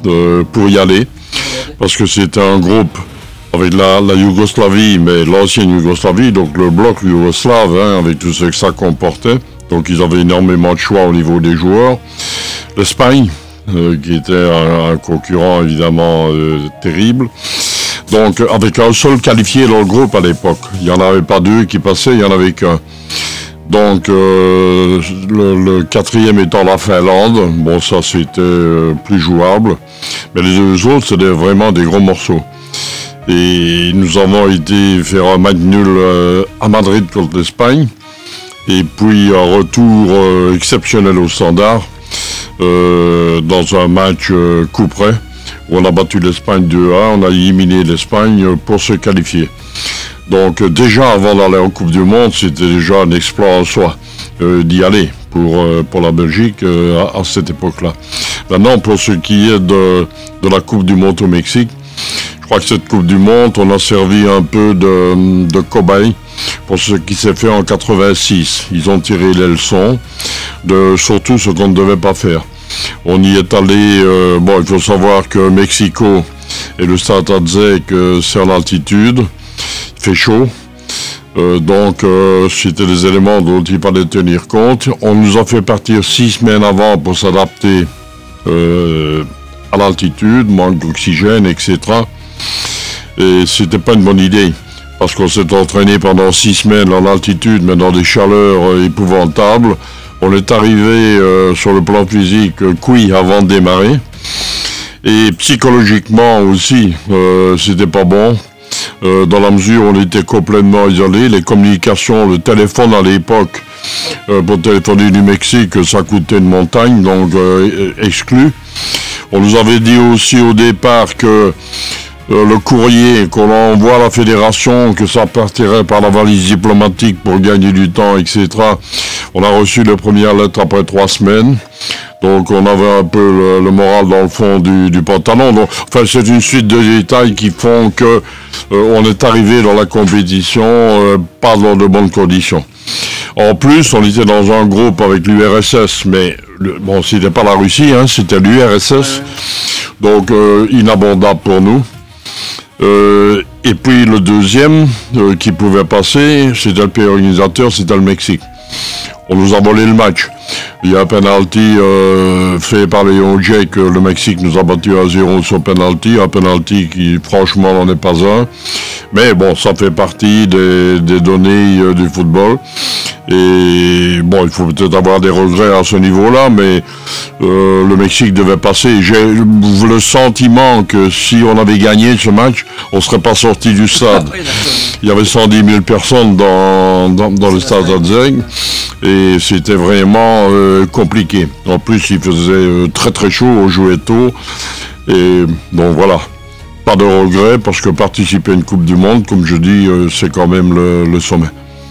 pour y aller, parce que c'était un groupe avec la Yougoslavie, mais l'ancienne Yougoslavie, donc le bloc yougoslave, avec tout ce que ça comportait. Donc ils avaient énormément de choix au niveau des joueurs. L'Espagne, qui était un concurrent évidemment terrible. Donc avec un seul qualifié dans le groupe à l'époque. Il n'y en avait pas deux qui passaient, il n'y en avait qu'un. Donc le quatrième étant la Finlande, bon ça c'était plus jouable. Mais les deux autres c'était vraiment des gros morceaux. Et nous avons été faire un match nul à Madrid contre l'Espagne. Et puis un retour exceptionnel au standard dans un match coup près où on a battu l'Espagne 2-1. On a éliminé l'Espagne pour se qualifier. Donc déjà avant d'aller en Coupe du Monde, c'était déjà un exploit en soi d'y aller pour la Belgique à cette époque-là. Maintenant, pour ce qui est de la Coupe du Monde au Mexique, je crois que cette Coupe du Monde, on a servi un peu de cobaye pour ce qui s'est fait en 86. Ils ont tiré les leçons de surtout ce qu'on ne devait pas faire. On y est allé, il faut savoir que Mexico et le Stade Adzec, c'est en altitude, il fait chaud. Donc c'était des éléments dont il fallait tenir compte. On nous a fait partir 6 semaines avant pour s'adapter à l'altitude, manque d'oxygène, etc. Et c'était pas une bonne idée, parce qu'on s'est entraîné pendant 6 semaines en altitude, mais dans des chaleurs épouvantables. On est arrivé sur le plan physique cuit avant de démarrer. Et psychologiquement aussi, c'était pas bon. Dans la mesure où on était complètement isolé, les communications, le téléphone à l'époque, pour téléphoner du Mexique, ça coûtait une montagne, donc exclu. On nous avait dit aussi au départ que le courrier qu'on envoie à la fédération, que ça partirait par la valise diplomatique pour gagner du temps, etc. On a reçu les premières lettres après 3 semaines. Donc on avait un peu le moral dans le fond du pantalon. Donc, enfin, c'est une suite de détails qui font que on est arrivé dans la compétition pas dans de bonnes conditions. En plus, on était dans un groupe avec l'URSS, mais c'était pas la Russie, c'était l'URSS. Donc inabordable pour nous. Et puis le deuxième qui pouvait passer, c'était le pays organisateur, c'était le Mexique. On nous a volé le match. Il y a un penalty fait par les Ojek que le Mexique nous a battu à 0 sur penalty. Un penalty qui, franchement, n'en est pas un. Mais bon, ça fait partie des données du football. Et bon, il faut peut-être avoir des regrets à ce niveau-là, mais le Mexique devait passer. J'ai le sentiment que si on avait gagné ce match, on ne serait pas sorti du stade. Il y avait 110 000 personnes dans le stade Adzec. Et c'était vraiment compliqué. En plus, il faisait très très chaud, on jouait tôt. Et bon, voilà. Pas de regret, parce que participer à une Coupe du Monde, comme je dis, c'est quand même le sommet.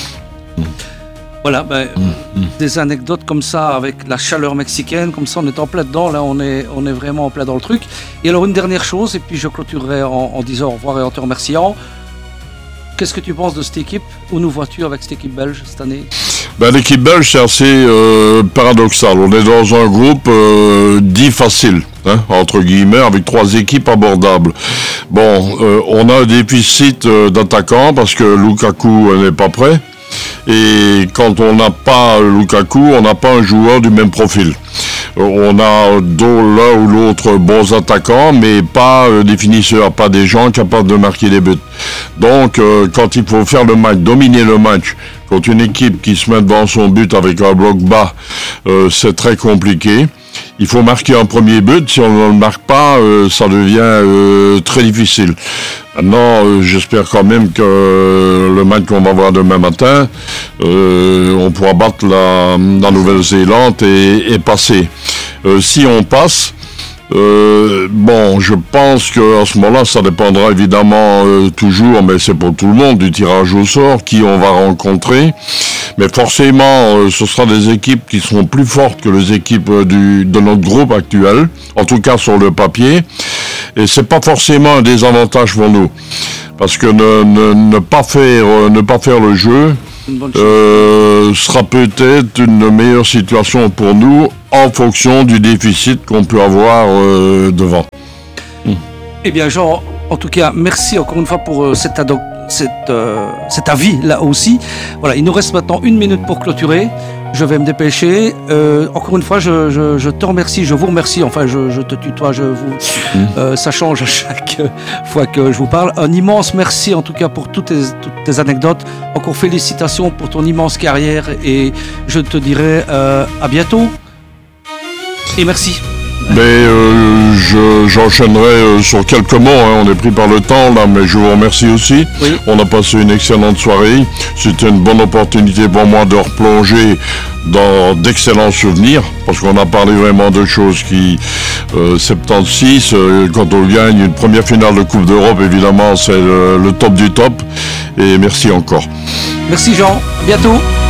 Voilà, des anecdotes comme ça, avec la chaleur mexicaine, comme ça on est en plein dedans, là on est vraiment en plein dans le truc. Et alors une dernière chose, et puis je clôturerai en disant au revoir et en te remerciant. Qu'est-ce que tu penses de cette équipe? Où nous vois-tu avec cette équipe belge cette année? L'équipe belge, c'est assez paradoxal. On est dans un groupe dit facile, entre guillemets, avec 3 équipes abordables. Bon, on a un déficit d'attaquants parce que Lukaku n'est pas prêt. Et quand on n'a pas Lukaku, on n'a pas un joueur du même profil. On a l'un ou l'autre bons attaquants, mais pas des finisseurs, pas des gens capables de marquer des buts. Donc, quand il faut faire le match, dominer le match, contre une équipe qui se met devant son but avec un bloc bas, c'est très compliqué. Il faut marquer un premier but. Si on ne le marque pas, ça devient très difficile. Maintenant, j'espère quand même que le match qu'on va voir demain matin, on pourra battre la Nouvelle-Zélande et passer. Si on passe, je pense qu'à ce moment-là, ça dépendra évidemment toujours, mais c'est pour tout le monde, du tirage au sort, qui on va rencontrer. Mais forcément, ce sera des équipes qui seront plus fortes que les équipes de notre groupe actuel, en tout cas sur le papier. Et c'est pas forcément un désavantage pour nous, parce que ne pas faire le jeu sera peut-être une meilleure situation pour nous en fonction du déficit qu'on peut avoir devant. Eh bien Jean, en tout cas, merci encore une fois pour cet avis là aussi. Voilà, il nous reste maintenant 1 minute pour clôturer. Je vais me dépêcher. Encore une fois, je te remercie, je vous remercie. Enfin, je te tutoie, ça change à chaque fois que je vous parle. Un immense merci en tout cas pour toutes tes anecdotes. Encore félicitations pour ton immense carrière et je te dirai à bientôt. Et merci. Mais j'enchaînerai sur quelques mots, hein. On est pris par le temps là, mais je vous remercie aussi. Oui. On a passé une excellente soirée. C'était une bonne opportunité pour moi de replonger dans d'excellents souvenirs, parce qu'on a parlé vraiment de choses qui, 76, quand on gagne une première finale de Coupe d'Europe, évidemment, c'est le top du top. Et merci encore. Merci Jean, à bientôt.